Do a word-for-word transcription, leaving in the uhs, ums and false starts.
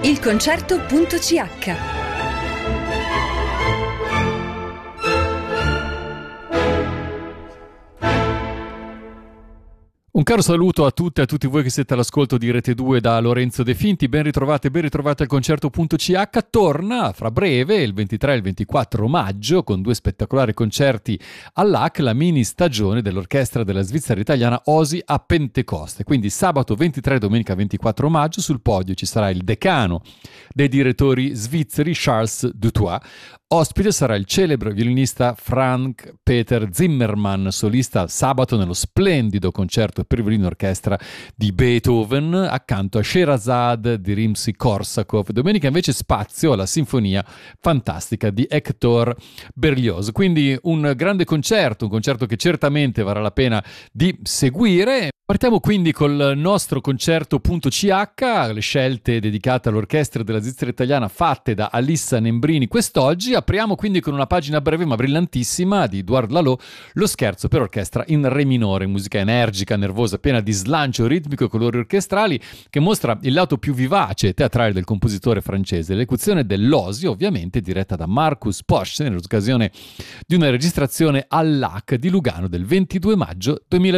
il concerto punto c h. Un caro saluto a tutte e a tutti voi che siete all'ascolto di Rete due da Lorenzo De Finti. Ben ritrovate, ben ritrovate al concerto punto c h. Torna fra breve, il ventitré e il ventiquattro maggio, con due spettacolari concerti all'A C, la mini stagione dell'orchestra della Svizzera italiana Osi a Pentecoste. Quindi sabato ventitré e domenica ventiquattro maggio sul podio ci sarà il decano dei direttori svizzeri Charles Dutoit. Ospite sarà il celebre violinista Frank Peter Zimmermann, solista sabato nello splendido concerto per violino orchestra di Beethoven, accanto a Sherazade di Rimsky-Korsakov. Domenica invece spazio alla sinfonia fantastica di Hector Berlioz. Quindi un grande concerto, un concerto che certamente varrà la pena di seguire. Partiamo quindi col nostro concerto punto c h, le scelte dedicate all'orchestra della Svizzera italiana fatte da Alissa Nembrini quest'oggi. Apriamo quindi con una pagina breve ma brillantissima di Edouard Lalo, lo scherzo per orchestra in re minore, musica energica, nervosa, piena di slancio ritmico e colori orchestrali, che mostra il lato più vivace e teatrale del compositore francese. L'esecuzione dell'Osi, ovviamente diretta da Marcus Posch, nell'occasione di una registrazione all'A C di Lugano del ventidue maggio duemila.